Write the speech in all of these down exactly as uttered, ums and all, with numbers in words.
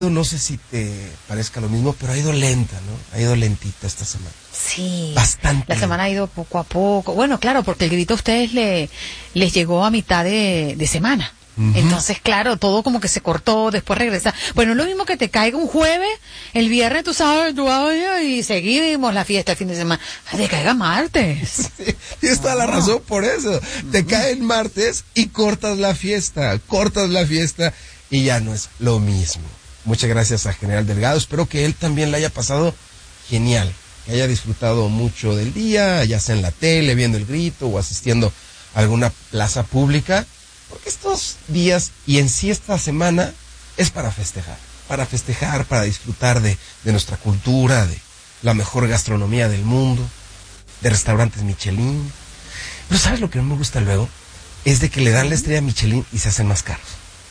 no sé si te parezca lo mismo, pero ha ido lenta, ¿no? Ha ido lentita esta semana. Sí. Bastante. La semana ha ido poco a poco. Bueno, claro, porque el grito a ustedes le, les llegó a mitad de, de semana. Uh-huh. Entonces, claro, todo como que se cortó, después regresa. Bueno, es lo mismo que te caiga un jueves, el viernes tú sabes, tú sabes, y seguimos la fiesta el fin de semana. Te caiga martes. Sí, tienes toda la razón por eso. Uh-huh. Te cae el martes y cortas la fiesta, cortas la fiesta y ya no es lo mismo. Muchas gracias a General Delgado, espero que él también le haya pasado genial, que haya disfrutado mucho del día, ya sea en la tele, viendo el grito o asistiendo a alguna plaza pública, porque estos días y en sí esta semana es para festejar, para festejar, para disfrutar de, de nuestra cultura, de la mejor gastronomía del mundo, de restaurantes Michelin. Pero ¿sabes lo que no me gusta luego? Es de que le dan la estrella Michelin y se hacen más caros.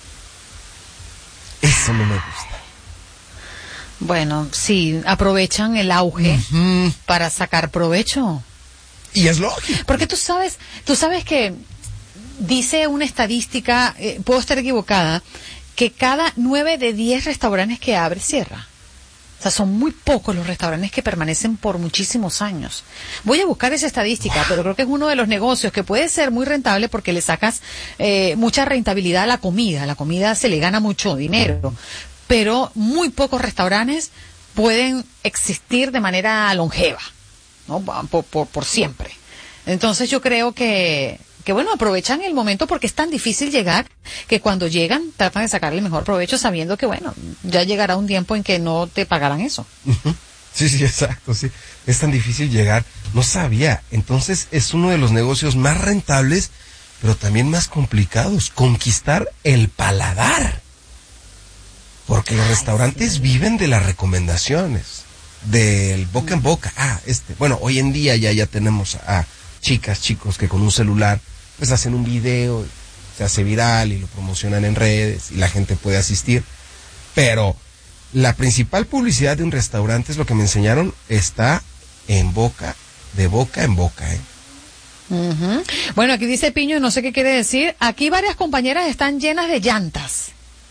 Eso no me gusta. Bueno, sí, aprovechan el auge uh-huh. para sacar provecho. Y es lógico. Porque tú sabes, tú sabes que dice una estadística, eh, puedo estar equivocada, que cada nueve de diez restaurantes que abre cierra. O sea, son muy pocos los restaurantes que permanecen por muchísimos años. Voy a buscar esa estadística, wow. pero creo que es uno de los negocios que puede ser muy rentable porque le sacas eh, mucha rentabilidad a la comida. A la comida se le gana mucho dinero, pero muy pocos restaurantes pueden existir de manera longeva, ¿no? Por, por, por siempre. Entonces yo creo que... que bueno, aprovechan el momento porque es tan difícil llegar que cuando llegan tratan de sacarle el mejor provecho sabiendo que bueno, ya llegará un tiempo en que no te pagarán eso. Uh-huh. Sí, sí, exacto, sí. Es tan difícil llegar, no sabía. Entonces es uno de los negocios más rentables, pero también más complicados, conquistar el paladar. Porque los restaurantes sí. viven de las recomendaciones, del boca en boca. Ah, este, bueno, hoy en día ya, ya tenemos a chicas, chicos que con un celular pues hacen un video, se hace viral y lo promocionan en redes y la gente puede asistir, pero la principal publicidad de un restaurante es lo que me enseñaron, está en boca, de boca en boca, ¿eh? Uh-huh. Bueno, aquí dice Piño, no sé qué quiere decir, aquí varias compañeras están llenas de llantas.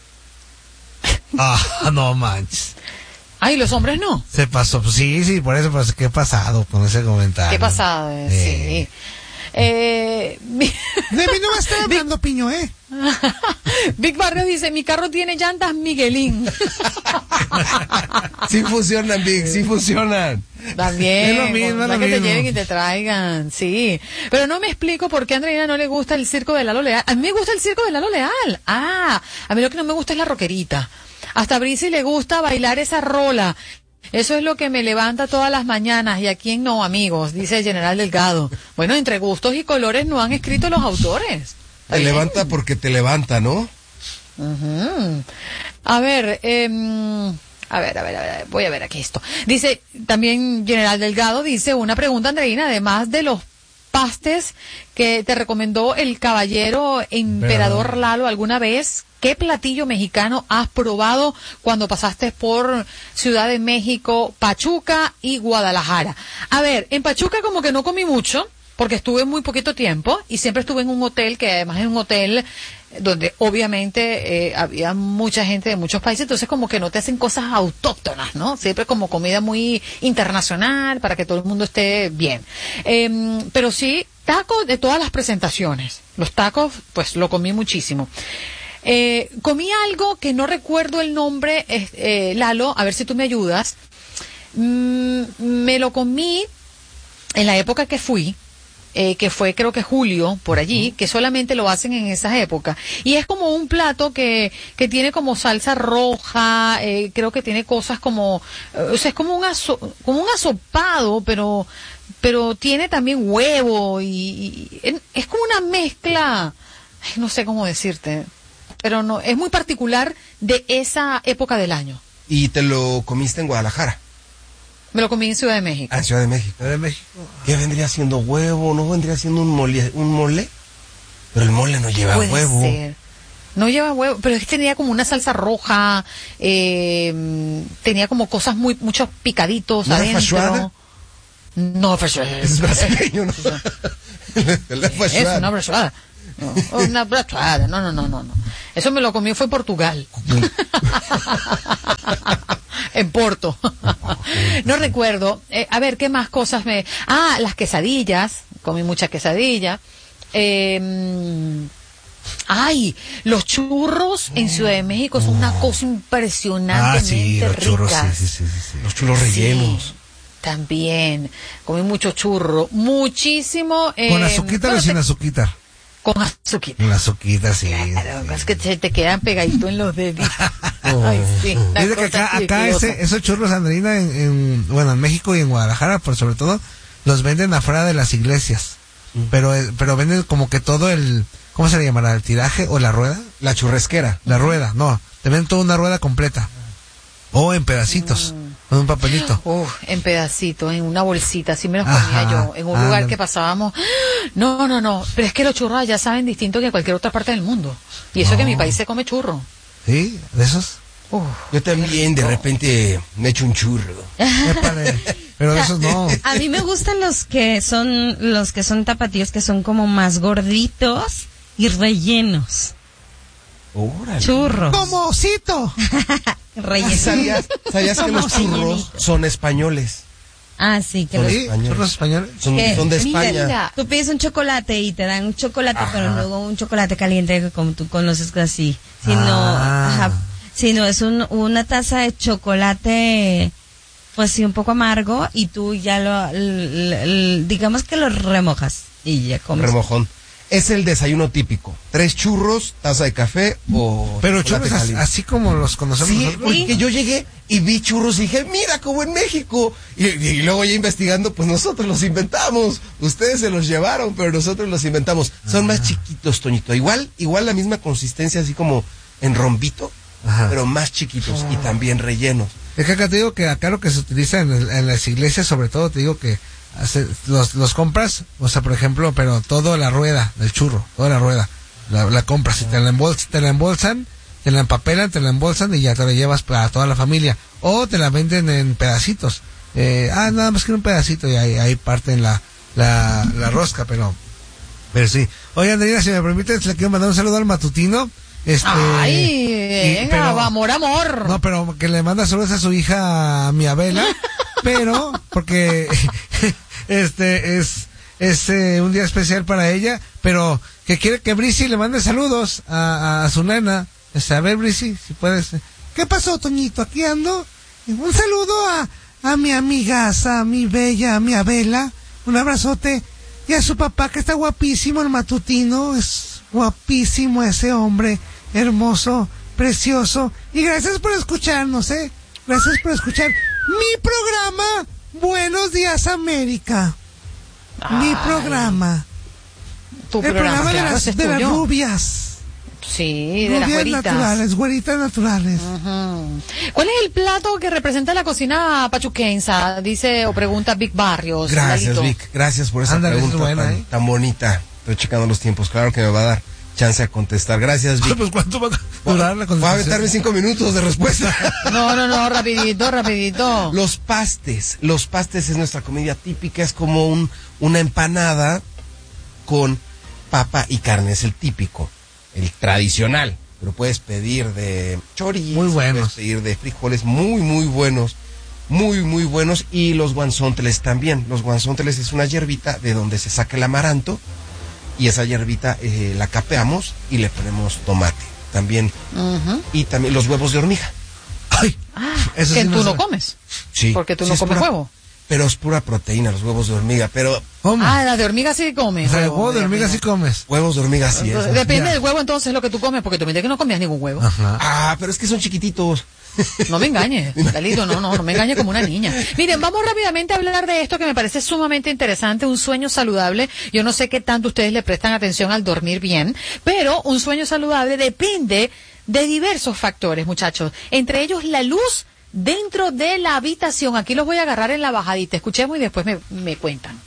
Ah, no manches. Ay, los hombres no. Se pasó, sí, sí, por eso, pues, ¿qué ha pasado con ese comentario? ¿Qué ha pasado? Eh, eh. Sí. Eh, de mí no me está hablando, Big, Piño, ¿eh? Vic Barrio dice, mi carro tiene llantas Miguelín. Sí funcionan, Vic, sí funcionan. También, es lo mismo, es lo que mismo. te lleven y te traigan, sí. Pero no me explico por qué a Andreina no le gusta el circo de Lalo Leal. A mí me gusta el circo de Lalo Leal. Ah, a mí lo que no me gusta es la rockerita. Hasta a Brisi le gusta bailar esa rola. Eso es lo que me levanta todas las mañanas. ¿Y a quién no, amigos? Dice el General Delgado. Bueno, entre gustos y colores no han escrito los autores. Te levanta porque te levanta, ¿no? Uh-huh. A ver, eh, a ver, a ver, a ver, voy a ver aquí esto. Dice, también General Delgado dice, una pregunta, Andreina, además de los pastes que te recomendó el caballero emperador Pero... Lalo alguna vez, ¿qué platillo mexicano has probado cuando pasaste por Ciudad de México, Pachuca y Guadalajara? A ver, en Pachuca como que no comí mucho, porque estuve muy poquito tiempo y siempre estuve en un hotel, que además es un hotel donde obviamente eh, había mucha gente de muchos países, entonces como que no te hacen cosas autóctonas, ¿no? Siempre como comida muy internacional para que todo el mundo esté bien. Eh, pero sí, tacos de todas las presentaciones. Los tacos, pues lo comí muchísimo. Eh, comí algo que no recuerdo el nombre, eh, eh, Lalo, a ver si tú me ayudas. Mm, me lo comí en la época que fui, eh, que fue creo que julio, por allí, que solamente lo hacen en esas épocas. Y es como un plato que, que tiene como salsa roja, eh, creo que tiene cosas como, eh, o sea, es como un, aso, como un asopado, pero, pero tiene también huevo y, y es como una mezcla, ay, no sé cómo decirte. Pero no, es muy particular de esa época del año. ¿Y te lo comiste en Guadalajara? Me lo comí en Ciudad de México. Ah, en Ciudad de México. Ciudad de México. ¿Qué vendría siendo huevo? ¿No vendría siendo un mole? ¿Un mole? Pero el mole no lleva Puede huevo. Ser. No lleva huevo, pero es que tenía como una salsa roja, eh, tenía como cosas muy, muchos picaditos ¿No adentro. fachada? No, fachada. Es brasileño, ¿no? Es una fachada. No, una brachuada, no, no, no, no, no. Eso me lo comí fue en Portugal. En Porto. No recuerdo. Eh, a ver, ¿qué más cosas me... Ah, las quesadillas. Comí muchas quesadillas. Eh... Ay, los churros en Ciudad de México son una cosa impresionantemente Ah, sí, los churros, ricas. sí, sí, sí, sí, sí. Los chulos rellenos. Sí, también. Comí mucho churro. Muchísimo. Eh, ¿Con azuquita o bueno, sin te- azuquita? Con azuquita. Con azuquita, sí. Claro, sí. es que se te quedan pegaditos en los deditos. Ay, sí. una Dice que cosa acá, acá asquerosa. ese, esos churros, Andreina, en, en- bueno, en México y en Guadalajara, por sobre todo, los venden afuera de las iglesias. Mm. Pero, eh, pero venden como que todo el, ¿cómo se le llamará? ¿El tiraje o la rueda? La churresquera. La rueda, no. Te venden toda una rueda completa. O en pedacitos, con un papelito. Uf, en pedacitos, en una bolsita, así me los Ajá, comía yo, en un ah, lugar no. que pasábamos. No, no, no, pero es que los churros ya saben distinto que en cualquier otra parte del mundo. Y eso No. que en mi país se come churro. ¿Sí? ¿De esos? Uf. Yo también de repente me echo un churro. Épale. Pero de esos no. A mí me gustan los que son los que son tapatíos, que son como más gorditos y rellenos. Órale. Churros. ¡Como osito! Rellenos. ¿Sabías, ¿Sabías que los Como churros rellenito. son españoles? Ah, sí, que Son los... ¿Sí? españoles. ¿Churros españoles? Son, ¿Qué? son de Mira, España. mira. Tú pides un chocolate y te dan un chocolate, Ajá. pero luego un chocolate caliente como tú conoces así. Si no, Ah. ajá, si no es un, una taza de chocolate, pues sí, un poco amargo y tú ya lo, l- l- digamos que lo remojas y ya comes. Remojón. Es el desayuno típico. Tres churros, taza de café o Pero chocolate churros as- caliente. así como los conocemos Sí, nosotros. porque yo llegué y vi churros y dije, mira, como en México. Y, y luego ya investigando, pues nosotros los inventamos. Ustedes se los llevaron, pero nosotros los inventamos. Son más chiquitos, Toñito. Igual, igual la misma consistencia, así como en rombito, Ajá. pero más chiquitos y también rellenos. Es que acá te digo que acá lo que se utiliza en, el- en las iglesias, sobre todo, te digo que hace- los, los compras, o sea, por ejemplo, pero toda la rueda del churro, toda la rueda, la, la compras y te la, embols- te la embolsan, te la empapelan, te la embolsan y ya te la llevas para toda la familia. O te la venden en pedacitos. Eh, ah, nada más que un pedacito y ahí, ahí parten la, la, la rosca, pero, pero sí. Oye, Andreina, si me permites, le quiero mandar un saludo al matutino. Este, Ay, y- venga, pero- amor, amor. no, pero que le manda saludos a su hija, a mi Abela, pero porque este es es eh, un día especial para ella, pero que quiere que Brisi le mande saludos a, a su nena. Este, a ver, Brisi, si puedes. ¿Qué pasó, Toñito? Aquí ando. Un saludo a, a mi amigaza, a mi bella, a mi Abela. Un abrazote. Y a su papá, que está guapísimo, el matutino. Es guapísimo ese hombre. Hermoso, precioso. Y gracias por escucharnos, ¿eh? Gracias por escuchar mi programa. Buenos días, América. Mi Ay, programa. Tu El programa, programa de claro, las, ese es de las tuyo. rubias. Sí, de las Rubias güeritas. naturales, güeritas naturales. Ujú. ¿Cuál es el plato que representa la cocina pachuquensa? Dice o pregunta Vic Barrios. Gracias, Lalito. Vic. Gracias por esa Ándale, pregunta es buena, tan, ¿eh? tan bonita. Estoy checando los tiempos. Claro que me va a dar chance a contestar. Gracias, Vic. Pues, ¿cuánto va a durar la Voy a conversación? aventarme cinco minutos de respuesta. No, no, no, rapidito, rapidito. Los pastes. Los pastes es nuestra comida típica. Es como un, una empanada con papa y carne. Es el típico, el tradicional. Pero puedes pedir de chorizo. Muy buenos. Puedes pedir de frijoles muy, muy buenos. Muy, muy buenos. Y los guanzonteles también. Los guanzonteles es una hierbita de donde se saca el amaranto. Y esa hierbita eh, la capeamos y le ponemos tomate. También. Ujú. Y también los huevos de hormiga. Ay, Ah, Eso que sí tú no no sé. comes. Sí. Porque tú sí no es comes pura- huevo. Pero es pura proteína, los huevos de hormiga. Pero ¿cómo? Ah, las de hormiga sí comes. o sea, el huevo de hormiga sí comes. huevos de hormiga sí es. Depende Ya. del huevo entonces lo que tú comes, porque tú me dices que no comías ningún huevo. Ajá. Ah, pero es que son chiquititos. No me engañes, Dalito, no, no, no me engañes como una niña. Miren, vamos rápidamente a hablar de esto que me parece sumamente interesante, un sueño saludable. Yo no sé qué tanto ustedes le prestan atención al dormir bien, pero un sueño saludable depende de diversos factores, muchachos. Entre ellos la luz dentro de la habitación. Aquí los voy a agarrar en la bajadita. Escuchemos y después me, me cuentan.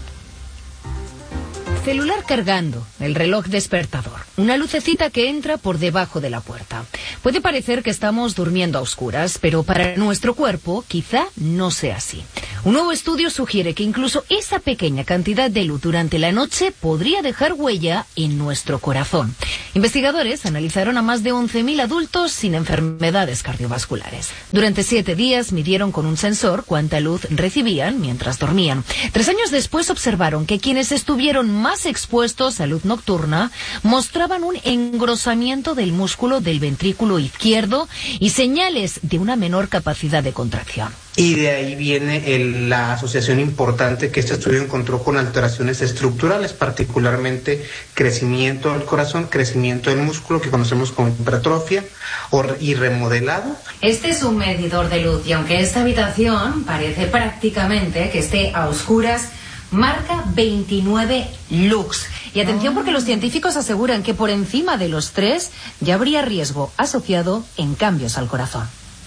Celular cargando, el reloj despertador, una lucecita que entra por debajo de la puerta. Puede parecer que estamos durmiendo a oscuras, pero para nuestro cuerpo quizá no sea así. Un nuevo estudio sugiere que incluso esa pequeña cantidad de luz durante la noche podría dejar huella en nuestro corazón. Investigadores analizaron a más de once mil adultos sin enfermedades cardiovasculares. Durante siete días midieron con un sensor cuánta luz recibían mientras dormían. Tres años después observaron que quienes estuvieron más expuestos a luz nocturna mostraban un engrosamiento del músculo del ventrículo izquierdo y señales de una menor capacidad de contracción. Y de ahí viene el, la asociación importante que este estudio encontró con alteraciones estructurales, particularmente crecimiento del corazón, crecimiento del músculo, que conocemos como hipertrofia o, y remodelado. Este es un medidor de luz y aunque esta habitación parece prácticamente que esté a oscuras, marca veintinueve lux. Y atención porque los científicos aseguran que por encima de los tres ya habría riesgo asociado en cambios al corazón.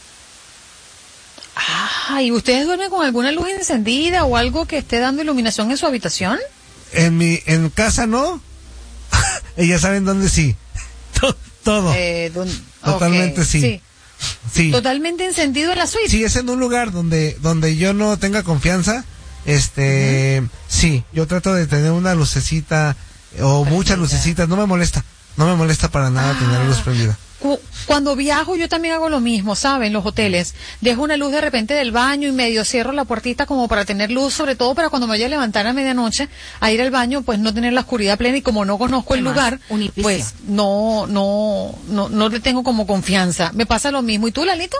Ah, ¿y ustedes duermen con alguna luz encendida o algo que esté dando iluminación en su habitación? En mi en casa no. Ellas saben dónde sí. Todo. Eh, don- Totalmente ok, sí. sí. Sí. Totalmente encendido en la suite. Si es en un lugar donde donde yo no tenga confianza, este, uh-huh. sí, yo trato de tener una lucecita o Prendida. Muchas lucecitas, no me molesta. No me molesta para nada ah. tener la luz prendida. Cuando viajo yo también hago lo mismo, ¿saben? Los hoteles. Dejo una luz de repente del baño y medio cierro la puertita como para tener luz, sobre todo para cuando me vaya a levantar a medianoche a ir al baño, pues no tener la oscuridad plena y como no conozco el lugar, pues no, no, no, no le tengo como confianza. Me pasa lo mismo. ¿Y tú, Lalito?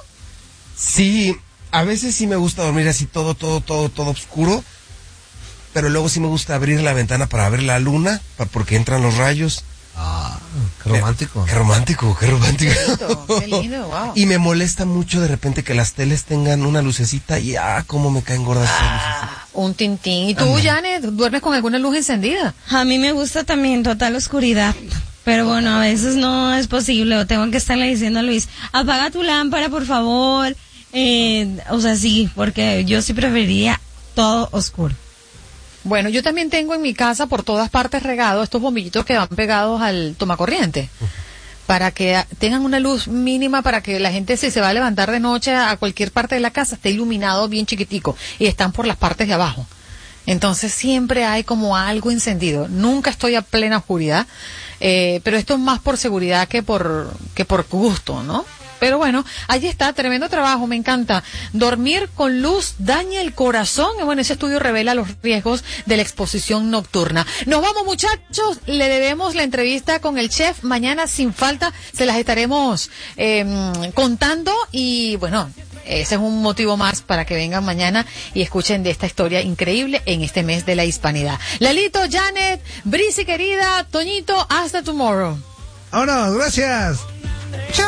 Sí, a veces sí me gusta dormir así todo, todo, todo, todo oscuro, pero luego sí me gusta abrir la ventana para ver la luna, porque entran los rayos. Ah, qué romántico. Qué, qué romántico, qué romántico. Qué lindo, qué lindo, wow. Y me molesta mucho de repente que las teles tengan una lucecita y ah, cómo me caen gordas esas ah, un tintín. ¿Y tú, Janet, duermes con alguna luz encendida? A mí me gusta también total oscuridad. Pero bueno, a veces no es posible. O tengo que estarle diciendo a Luis, apaga tu lámpara, por favor. Eh, o sea, sí, porque yo sí preferiría todo oscuro. Bueno, yo también tengo en mi casa por todas partes regado estos bombillitos que van pegados al tomacorriente para que tengan una luz mínima para que la gente si se va a levantar de noche a cualquier parte de la casa esté iluminado bien chiquitico y están por las partes de abajo. Entonces siempre hay como algo encendido. Nunca estoy a plena oscuridad, eh, pero esto es más por seguridad que por que por gusto, ¿no? Pero bueno, allí está, tremendo trabajo, me encanta. Dormir con luz daña el corazón. Y bueno, ese estudio revela los riesgos de la exposición nocturna. Nos vamos, muchachos, le debemos la entrevista con el chef. Mañana, sin falta, se las estaremos eh, contando. Y bueno, ese es un motivo más para que vengan mañana y escuchen de esta historia increíble en este mes de la hispanidad. Lalito, Janet, Brisi querida, Toñito, hasta tomorrow. Vámonos, gracias.